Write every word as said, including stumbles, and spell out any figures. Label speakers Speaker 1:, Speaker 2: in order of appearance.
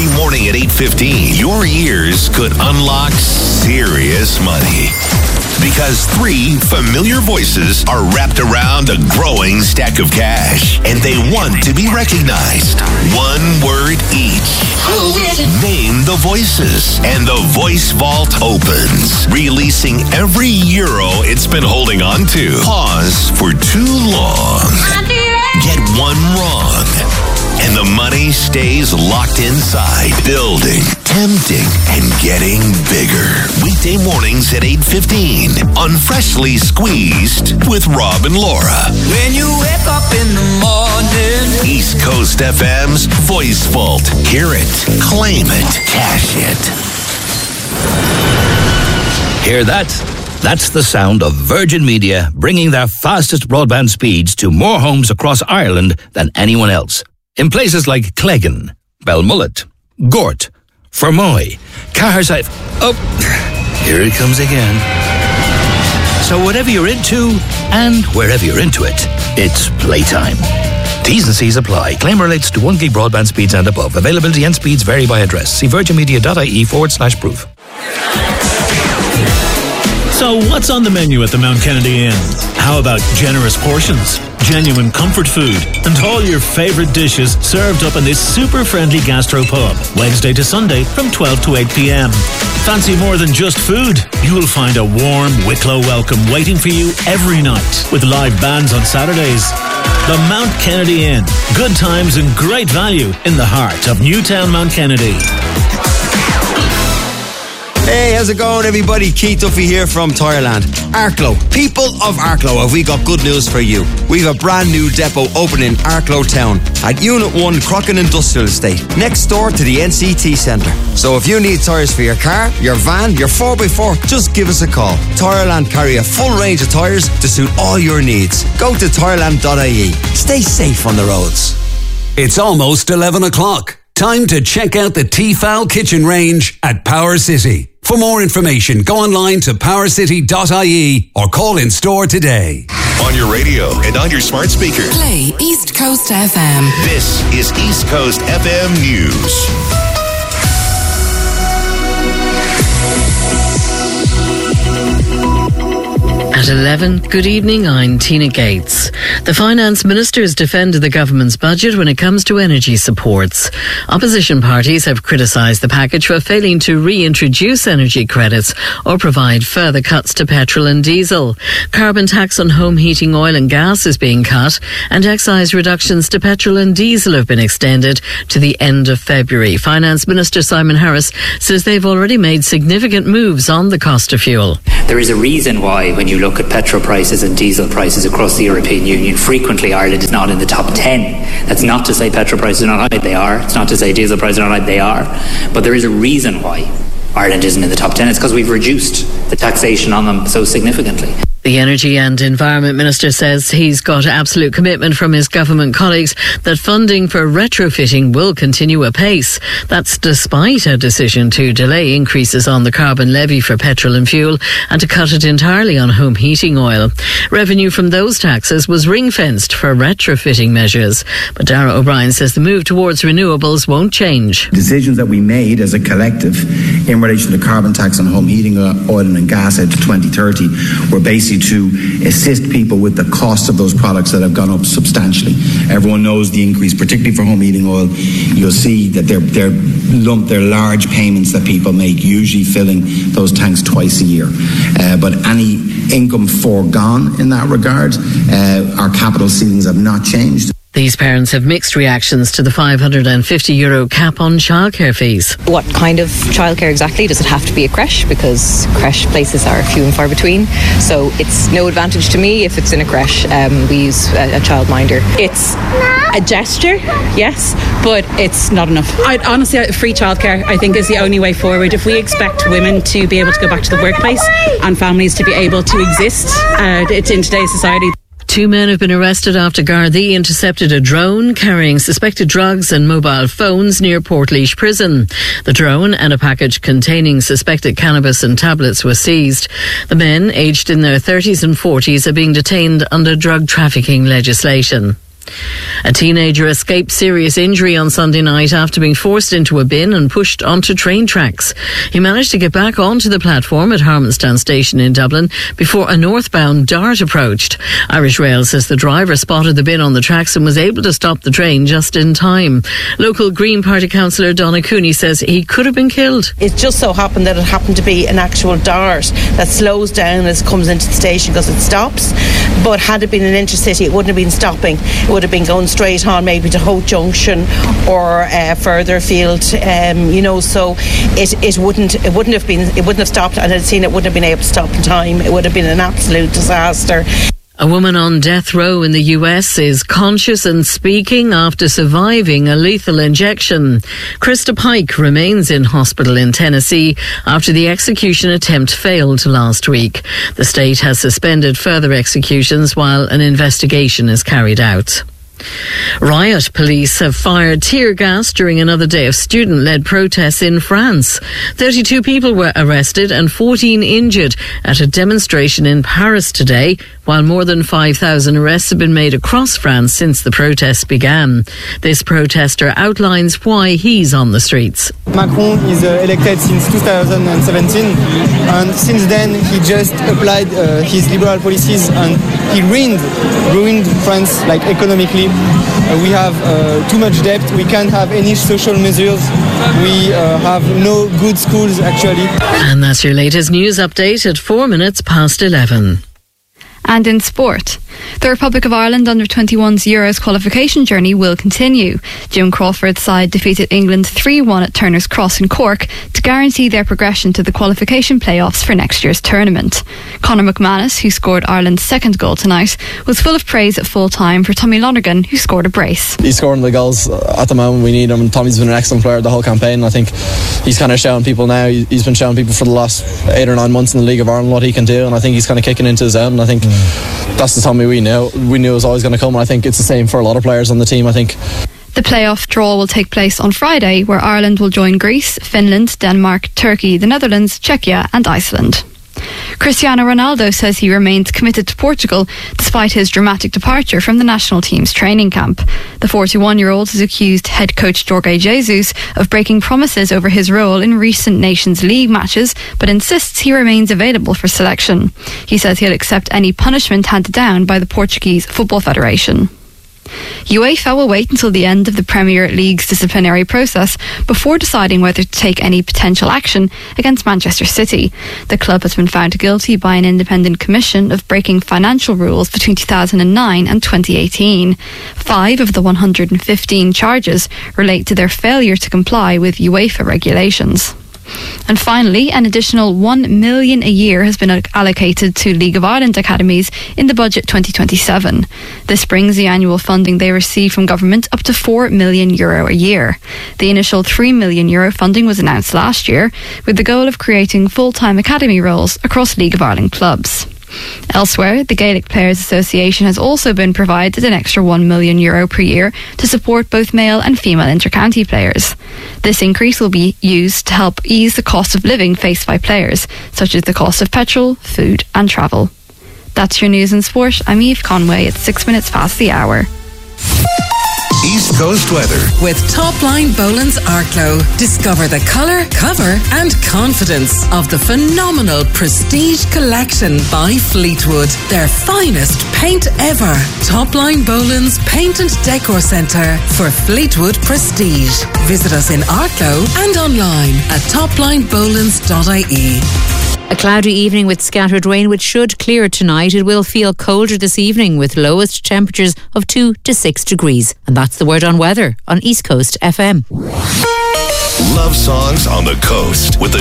Speaker 1: Every morning at eight fifteen, your ears could unlock serious money. Because three familiar voices are wrapped around a growing stack of cash, and they want to be recognized. One word each. Name the voices, and the Voice Vault opens, releasing every euro it's been holding on to. Pause for too long. Get one wrong, and the money stays locked inside, building, tempting, and getting bigger. Weekday mornings at eight fifteen on Freshly Squeezed with Rob and Laura.
Speaker 2: When you wake up in the morning.
Speaker 1: East Coast F M's Voice Vault. Hear it, claim it, cash it.
Speaker 3: Hear that? That's the sound of Virgin Media bringing their fastest broadband speeds to more homes across Ireland than anyone else. In places like Cleggan, Belmullet, Gort, Fermoy, Caherside. Oh, here it comes again. So whatever you're into, and wherever you're into it, it's playtime. T's and C's apply. Claim relates to one gig broadband speeds and above. Availability and speeds vary by address. See virginmedia.ie forward slash proof.
Speaker 4: So what's on the menu at the Mount Kennedy Inn? How about generous portions, genuine comfort food, and all your favourite dishes served up in this super-friendly gastropub, Wednesday to Sunday from twelve to eight p.m. Fancy more than just food? You will find a warm Wicklow welcome waiting for you every night, with live bands on Saturdays. The Mount Kennedy Inn. Good times and great value in the heart of Newtown Mount Kennedy.
Speaker 5: Hey, how's it going, everybody? Keith Duffy here from Tireland. Arklow, people of Arklow, have we got good news for you. We've a brand new depot opening in Arklow Town at Unit one Crockin Industrial Estate, next door to the N C T Centre. So if you need tyres for your car, your van, your four by four, just give us a call. Tireland carry a full range of tyres to suit all your needs. Go to tireland dot I E. Stay safe on the roads.
Speaker 6: It's almost eleven o'clock. Time to check out the Tefal kitchen range at Power City. For more information, go online to power city dot I E or call in store today.
Speaker 1: On your radio and on your smart speaker.
Speaker 7: Play East Coast F M.
Speaker 1: This is East Coast F M News.
Speaker 8: At eleven, good evening, I'm Tina Gates. The Finance Minister has defended the government's budget when it comes to energy supports. Opposition parties have criticised the package for failing to reintroduce energy credits or provide further cuts to petrol and diesel. Carbon tax on home heating oil and gas is being cut, and excise reductions to petrol and diesel have been extended to the end of February. Finance Minister Simon Harris says they've already made significant moves on the cost of fuel.
Speaker 9: There is a reason why, when you look at petrol prices and diesel prices across the European Union, frequently Ireland is not in the top ten. That's not to say petrol prices are not high, they are. It's not to say diesel prices are not high, they are. But there is a reason why Ireland isn't in the top ten. It's because we've reduced the taxation on them so significantly.
Speaker 8: The Energy and Environment Minister says he's got absolute commitment from his government colleagues that funding for retrofitting will continue apace. That's despite a decision to delay increases on the carbon levy for petrol and fuel and to cut it entirely on home heating oil. Revenue from those taxes was ring-fenced for retrofitting measures. But Darragh O'Brien says the move towards renewables won't change.
Speaker 10: Decisions that we made as a collective in relation to carbon tax on home heating oil and gas out to twenty thirty were basically to assist people with the cost of those products that have gone up substantially. Everyone knows the increase, particularly for home heating oil. You'll see that they're, they're lump, they're large payments that people make, usually filling those tanks twice a year. Uh, but any income foregone in that regard, uh, our capital ceilings have not changed.
Speaker 8: These parents have mixed reactions to the five hundred fifty euro cap on childcare fees.
Speaker 11: What kind of childcare exactly? Does it have to be a creche? Because creche places are few and far between. So it's no advantage to me if it's in a creche. Um, we use a, a childminder.
Speaker 12: It's a gesture, yes, but it's not enough. I, honestly, free childcare, I think, is the only way forward. If we expect women to be able to go back to the workplace and families to be able to exist uh, in today's society.
Speaker 8: Two men have been arrested after Gardaí intercepted a drone carrying suspected drugs and mobile phones near Portlaoise Prison. The drone and a package containing suspected cannabis and tablets were seized. The men, aged in their thirties and forties, are being detained under drug trafficking legislation. A teenager escaped serious injury on Sunday night after being forced into a bin and pushed onto train tracks. He managed to get back onto the platform at Harmonstown Station in Dublin before a northbound Dart approached. Irish Rail says the driver spotted the bin on the tracks and was able to stop the train just in time. Local Green Party councillor Donna Cooney says he could have been killed.
Speaker 13: It just so happened that it happened to be an actual Dart that slows down as it comes into the station because it stops. But had it been an intercity, it wouldn't have been stopping. It would have been going straight on maybe to Hope Junction or uh, further afield, um, you know, so it, it wouldn't it wouldn't have been it wouldn't have stopped, and I'd seen it wouldn't have been able to stop in time. It would have been an absolute disaster.
Speaker 8: A woman on death row in the U S is conscious and speaking after surviving a lethal injection. Krista Pike remains in hospital in Tennessee after the execution attempt failed last week. The state has suspended further executions while an investigation is carried out. Riot police have fired tear gas during another day of student-led protests in France. thirty-two people were arrested and fourteen injured at a demonstration in Paris today, while more than five thousand arrests have been made across France since the protests began. This protester outlines why he's on the streets.
Speaker 14: Macron is uh, elected since two thousand seventeen, and since then he just applied uh, his liberal policies and he ruined, ruined France, like economically. Uh, we have uh, too much debt, we can't have any social measures, we uh, have no good schools actually.
Speaker 8: And that's your latest news update at four minutes past eleven.
Speaker 15: And in sport, the Republic of Ireland under twenty-one's Euros qualification journey will continue. Jim Crawford's side defeated England three one at Turner's Cross in Cork to guarantee their progression to the qualification playoffs for next year's tournament. Conor McManus, who scored Ireland's second goal tonight, was full of praise at full time for Tommy Lonergan, who scored a brace.
Speaker 16: He's scoring the goals at the moment we need him, and Tommy's been an excellent player the whole campaign. I think he's kind of showing people now, he's been showing people for the last eight or nine months in the League of Ireland what he can do, and I think he's kind of kicking into his own, and I think that's the Tommy we knew we knew was always going to come, and I think it's the same for a lot of players on the team. I think
Speaker 15: the playoff draw will take place on Friday, where Ireland will join Greece, Finland, Denmark, Turkey, the Netherlands, Czechia and Iceland. Cristiano Ronaldo says he remains committed to Portugal despite his dramatic departure from the national team's training camp. The forty-one-year-old has accused head coach Jorge Jesus of breaking promises over his role in recent Nations League matches, but insists he remains available for selection. He says he'll accept any punishment handed down by the Portuguese Football Federation. UEFA will wait until the end of the Premier League's disciplinary process before deciding whether to take any potential action against Manchester City. The club has been found guilty by an independent commission of breaking financial rules between two thousand nine and twenty eighteen. Five of the one hundred fifteen charges relate to their failure to comply with UEFA regulations. And finally, an additional one million a year has been allocated to League of Ireland academies in the budget twenty twenty-seven. This brings the annual funding they receive from government up to four million euro a year. The initial three million euro funding was announced last year, with the goal of creating full-time academy roles across League of Ireland clubs. Elsewhere, the Gaelic Players Association has also been provided an extra one million euro per year to support both male and female inter-county players. This increase will be used to help ease the cost of living faced by players, such as the cost of petrol, food and travel. That's your news and sport. I'm Eve Conway at six minutes past the hour.
Speaker 1: East Coast weather
Speaker 7: with Topline Boland's Arklow. Discover the colour, cover and confidence of the phenomenal Prestige Collection by Fleetwood. Their finest paint ever. Topline Boland's Paint and Decor Centre for Fleetwood Prestige. Visit us in Arklow and online at topline bolands dot I E.
Speaker 17: A cloudy evening with scattered rain, which should clear tonight. It will feel colder this evening with lowest temperatures of two to six degrees. And that's the word on weather on East Coast F M.
Speaker 1: Love songs on the coast with the